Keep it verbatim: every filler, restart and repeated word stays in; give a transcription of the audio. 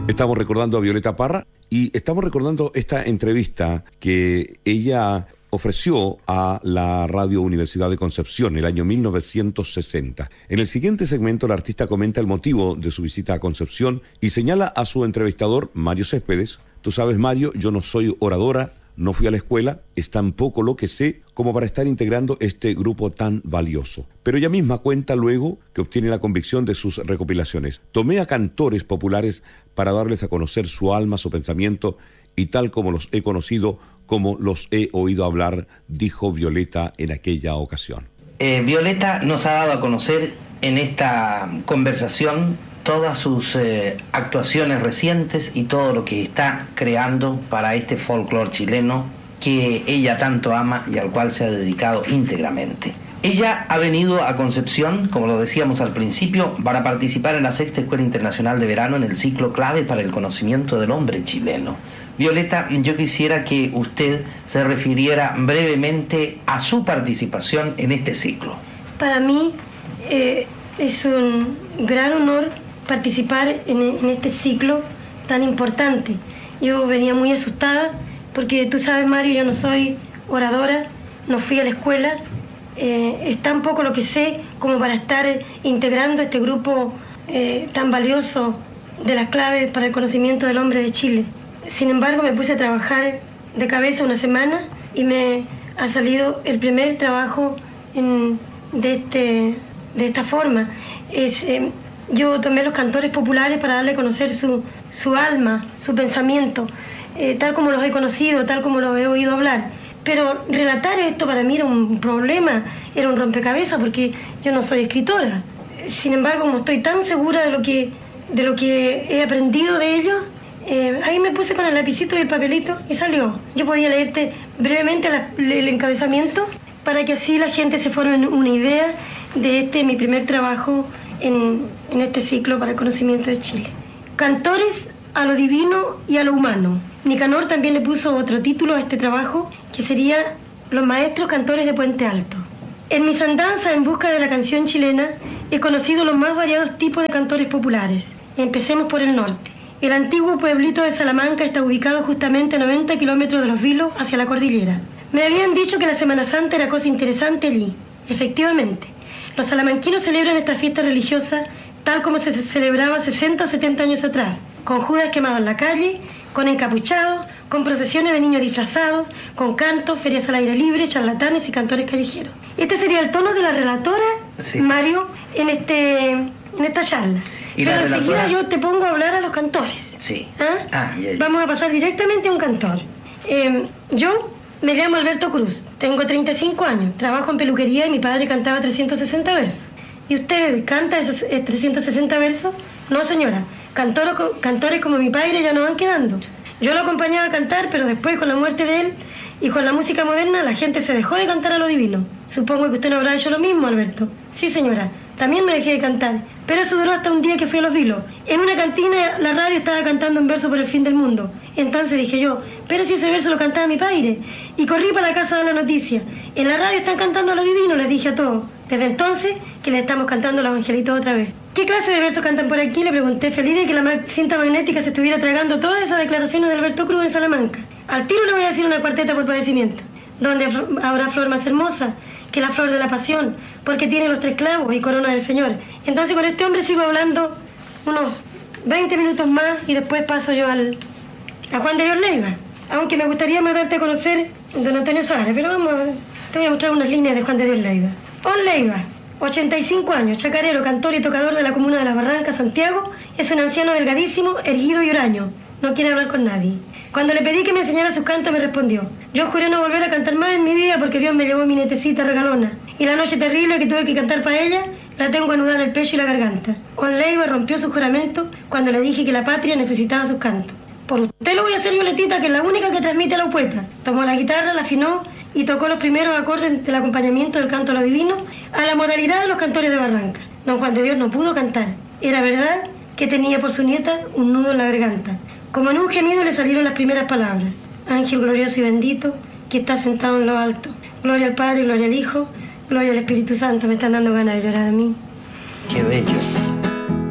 Estamos recordando a Violeta Parra y estamos recordando esta entrevista que ella ofreció a la Radio Universidad de Concepción en el año mil novecientos sesenta. En el siguiente segmento, la artista comenta el motivo de su visita a Concepción y señala a su entrevistador, Mario Céspedes: tú sabes, Mario, yo no soy oradora, no fui a la escuela, es tan poco lo que sé como para estar integrando este grupo tan valioso. Pero ella misma cuenta luego que obtiene la convicción de sus recopilaciones. Tomé a cantores populares para darles a conocer su alma, su pensamiento, y tal como los he conocido, como los he oído hablar, dijo Violeta en aquella ocasión. Eh, Violeta nos ha dado a conocer en esta conversación todas sus eh, actuaciones recientes y todo lo que está creando para este folclore chileno que ella tanto ama y al cual se ha dedicado íntegramente. Ella ha venido a Concepción, como lo decíamos al principio, para participar en la Sexta Escuela Internacional de Verano en el ciclo clave para el conocimiento del hombre chileno. Violeta, yo quisiera que usted se refiriera brevemente a su participación en este ciclo. Para mí eh, es un gran honor participar en, en este ciclo tan importante. Yo venía muy asustada porque tú sabes, Mario, yo no soy oradora, no fui a la escuela, eh, es tan poco lo que sé como para estar integrando este grupo eh, tan valioso de las claves para el conocimiento del hombre de Chile. Sin embargo, me puse a trabajar de cabeza una semana y me ha salido el primer trabajo en, de, este, de esta forma. Es, eh, yo tomé los cantores populares para darle a conocer su, su alma, su pensamiento, eh, tal como los he conocido, tal como los he oído hablar. Pero relatar esto para mí era un problema, era un rompecabezas, porque yo no soy escritora. Sin embargo, como estoy tan segura de lo que, de lo que he aprendido de ellos, Eh, ahí me puse con el lapicito y el papelito y salió. Yo podía leerte brevemente la, el encabezamiento para que así la gente se forme una idea de este mi primer trabajo en, en este ciclo para el conocimiento de Chile. Cantores a lo divino y a lo humano. Nicanor también le puso otro título a este trabajo, que sería Los maestros cantores de Puente Alto. En mis andanzas en busca de la canción chilena he conocido los más variados tipos de cantores populares. Empecemos por el norte. El antiguo pueblito de Salamanca está ubicado justamente a noventa kilómetros de Los Vilos hacia la cordillera. Me habían dicho que la Semana Santa era cosa interesante allí. Efectivamente, los salamanquinos celebran esta fiesta religiosa tal como se celebraba sesenta o setenta años atrás, con judas quemados en la calle, con encapuchados, con procesiones de niños disfrazados, con cantos, ferias al aire libre, charlatanes y cantores callejeros. Este sería el tono de la relatora, sí, Mario, en, este, en esta charla. Pero enseguida yo te pongo a hablar a los cantores. Sí. ¿Ah? Ah, ya, ya. Vamos a pasar directamente a un cantor. Eh, yo me llamo Alberto Cruz, tengo treinta y cinco años, trabajo en peluquería y mi padre cantaba trescientos sesenta versos. ¿Y usted canta esos eh, trescientos sesenta versos? No, señora. Cantor, cantores como mi padre ya no van quedando. Yo lo acompañaba a cantar, pero después, con la muerte de él y con la música moderna, la gente se dejó de cantar a lo divino. Supongo que usted no habrá hecho lo mismo, Alberto. Sí, señora. También me dejé de cantar, pero eso duró hasta un día que fui a Los Vilos. En una cantina la radio estaba cantando un verso por el fin del mundo. Entonces dije yo, pero si ese verso lo cantaba mi padre. Y corrí para la casa a dar la noticia. En la radio están cantando a lo divino, les dije a todos. Desde entonces que le estamos cantando a los angelitos otra vez. ¿Qué clase de versos cantan por aquí? Le pregunté, feliz de que la cinta magnética se estuviera tragando todas esas declaraciones de Alberto Cruz en Salamanca. Al tiro le voy a decir una cuarteta por padecimiento, donde habrá flor más hermosa que la flor de la pasión, porque tiene los tres clavos y corona del Señor. Entonces con este hombre sigo hablando unos veinte minutos más y después paso yo al, a Juan de Dios Leiva. Aunque me gustaría más darte a conocer don Antonio Suárez, pero vamos, te voy a mostrar unas líneas de Juan de Dios Leiva. On Leiva, ochenta y cinco años, chacarero, cantor y tocador de la comuna de Las Barrancas, Santiago, es un anciano delgadísimo, erguido y huraño. No quiere hablar con nadie. Cuando le pedí que me enseñara sus cantos, me respondió: yo juré no volver a cantar más en mi vida porque Dios me llevó mi nietecita regalona. Y la noche terrible que tuve que cantar para ella, la tengo anudada en el pecho y la garganta. On Leiva rompió su juramento cuando le dije que la patria necesitaba sus cantos. Por usted lo voy a hacer, Violetita, que es la única que transmite a la poeta. Tomó la guitarra, la afinó y tocó los primeros acordes del acompañamiento del canto a lo divino a la modalidad de los cantores de Barranca. Don Juan de Dios no pudo cantar. Era verdad que tenía por su nieta un nudo en la garganta. Como en un gemido le salieron las primeras palabras: ángel glorioso y bendito que está sentado en lo alto. Gloria al Padre, gloria al Hijo, gloria al Espíritu Santo. Me están dando ganas de llorar a mí. Qué bello.